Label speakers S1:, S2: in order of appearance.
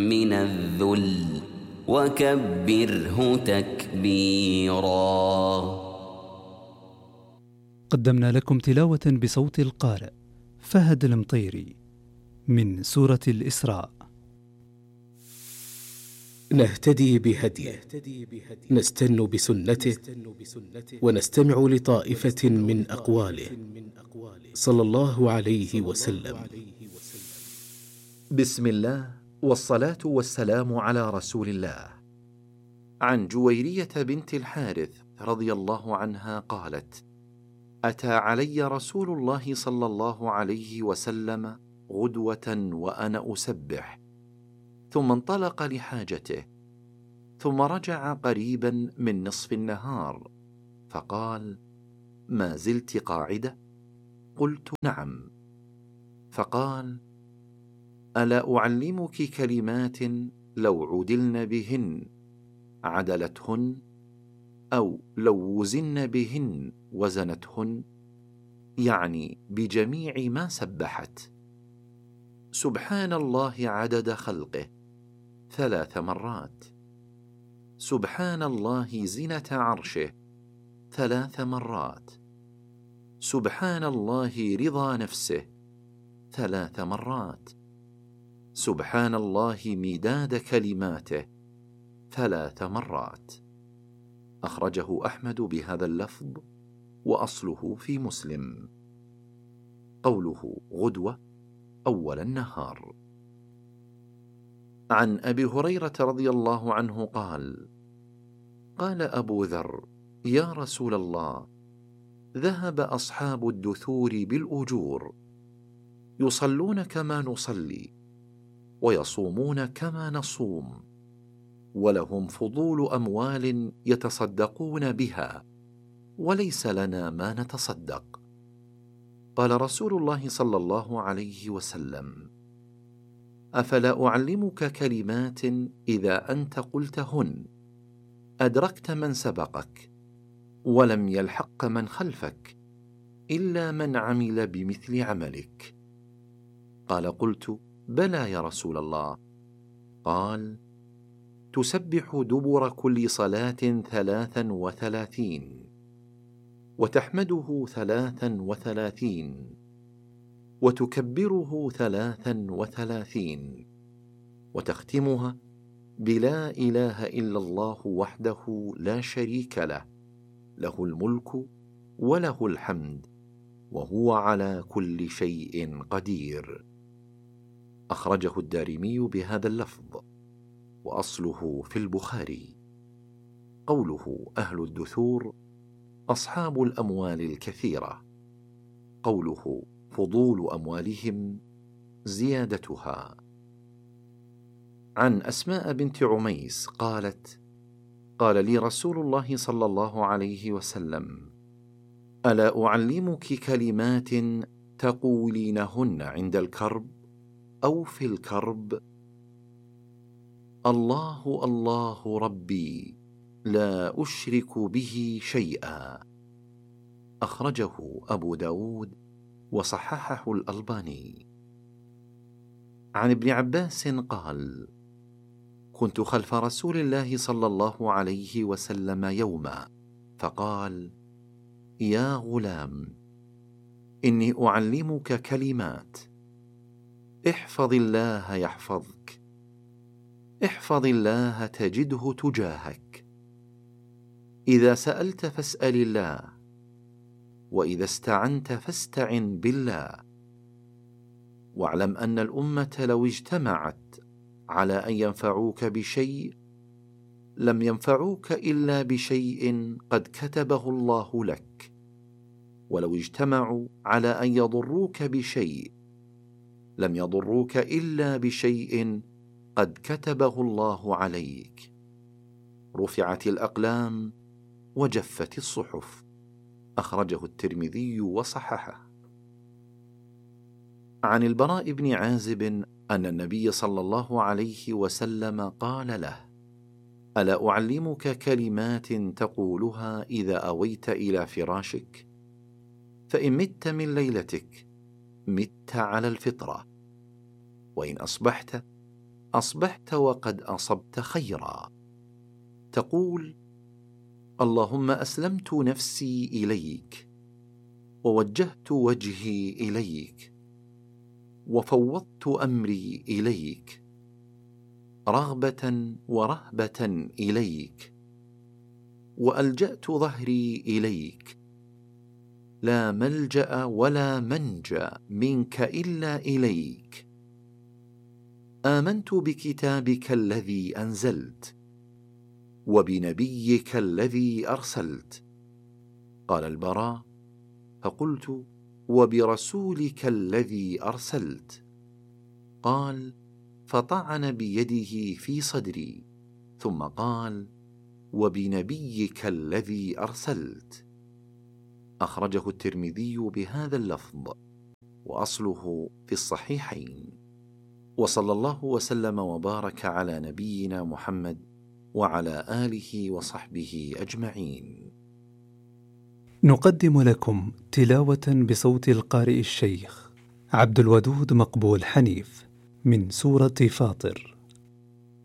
S1: من الذل وكبره تكبيرا.
S2: قدمنا لكم تلاوة بصوت القارئ فهد المطيري من سورة الإسراء.
S3: نهتدي بهديه، نستن بسنته، ونستمع لطائفة من أقواله صلى الله عليه وسلم.
S4: بسم الله والصلاة والسلام على رسول الله. عن جويرية بنت الحارث رضي الله عنها قالت: أتى علي رسول الله صلى الله عليه وسلم غدوة وأنا أسبح، ثم انطلق لحاجته، ثم رجع قريبا من نصف النهار، فقال: ما زلت قاعدة؟ قلت: نعم. فقال: ألا أعلمك كلمات لو عدلن بهن عدلتهن، أو لو وزن بهن وزنتهن، يعني بجميع ما سبحت: سبحان الله عدد خلقه 3 مرات، سبحان الله زنة عرشه 3 مرات، سبحان الله رضا نفسه 3 مرات، سبحان الله مداد كلماته 3 مرات. أخرجه أحمد بهذا اللفظ، وأصله في مسلم. قوله غدوة أول النهار. عن أبي هريرة رضي الله عنه قال: قال أبو ذر: يا رسول الله، ذهب أصحاب الدثور بالأجور، يصلون كما نصلي، ويصومون كما نصوم، ولهم فضول أموال يتصدقون بها، وليس لنا ما نتصدق. قال رسول الله صلى الله عليه وسلم: أفلا أعلمك كلمات إذا أنت قلتهن أدركت من سبقك، ولم يلحق من خلفك، إلا من عمل بمثل عملك؟ قال: قلت: بلى يا رسول الله. قال: تسبح دبر كل صلاة 33، وتحمده 33، وتكبره 33، وتختمها بلا إله إلا الله وحده لا شريك له، له الملك وله الحمد، وهو على كل شيء قدير. أخرجه الدارمي بهذا اللفظ، وأصله في البخاري. قوله أهل الدثور أصحاب الأموال الكثيرة. قوله فضول أموالهم زيادتها. عن أسماء بنت عميس قالت: قال لي رسول الله صلى الله عليه وسلم: ألا أعلمك كلمات تقولينهن عند الكرب أو في الكرب؟ الله الله ربي لا أشرك به شيئا. أخرجه أبو داود وصححه الألباني. عن ابن عباس قال: كنت خلف رسول الله صلى الله عليه وسلم يوما، فقال: يا غلام، إني أعلمك كلمات، احفظ الله يحفظك، احفظ الله تجده تجاهك، إذا سألت فاسأل الله، وإذا استعنت فاستعن بالله، واعلم أن الأمة لو اجتمعت على أن ينفعوك بشيء لم ينفعوك إلا بشيء قد كتبه الله لك، ولو اجتمعوا على أن يضروك بشيء لم يضروك إلا بشيء قد كتبه الله عليك. رفعت الأقلام وجفت الصحف. أخرجه الترمذي وصححه. عن البراء بن عازب أن النبي صلى الله عليه وسلم قال له: ألا أعلمك كلمات تقولها إذا أويت إلى فراشك؟ فإن مت من ليلتك مت على الفطرة، وإن أصبحت أصبحت وقد أصبت خيرا. تقول: اللهم أسلمت نفسي إليك، ووجهت وجهي إليك، وفوضت أمري إليك، رغبة ورهبة إليك، وألجأت ظهري إليك، لا ملجأ ولا منجا منك إلا إليك. آمنت بكتابك الذي أنزلت، وبنبيك الذي أرسلت. قال البراء: فقلت: وبرسولك الذي أرسلت. قال: فطعن بيده في صدري، ثم قال: وبنبيك الذي أرسلت. أخرجه الترمذي بهذا اللفظ، وأصله في الصحيحين. وصلى الله وسلم وبارك على نبينا محمد وعلى آله وصحبه أجمعين.
S2: نقدم لكم تلاوة بصوت القارئ الشيخ عبد الودود مقبول حنيف من سورة فاطر.